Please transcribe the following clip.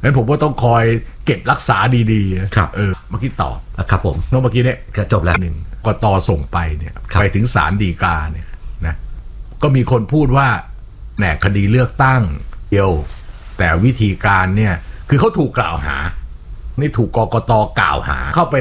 งั้นผมก็ต้องคอยเก็บรักษาดีๆครับเมื่อกี้ต่อครับผมเมื่อกี้เนี่ยจบแล้วหนึ่งกต.ส่งไปเนี่ยไปถึงศาลฎีกาเนี่ยนะก็มีคนพูดว่าแหนคดีเลือกตั้งเดียวแต่วิธีการเนี่ยคือเขาถูกกล่าวหานี่ถูกกกต.กล่าวหาเข้าไป